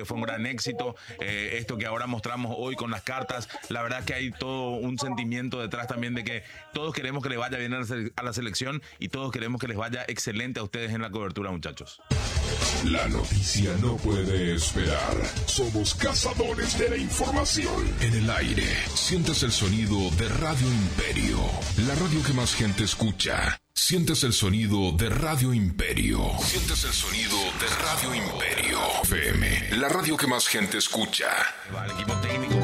que fue un gran éxito. Esto que ahora mostramos hoy con las cartas, la verdad que hay todo un sentimiento detrás también de que todos queremos que le vaya bien a la selección y todos queremos que les vaya excelente a ustedes en la cobertura, muchachos. La noticia no puede esperar. Somos cazadores de la información. En el aire, sientes el sonido de Radio Imperio, la radio que más gente escucha. Sientes el sonido de Radio Imperio. Sientes el sonido de Radio Imperio. FM, la radio que más gente escucha. Va el equipo técnico.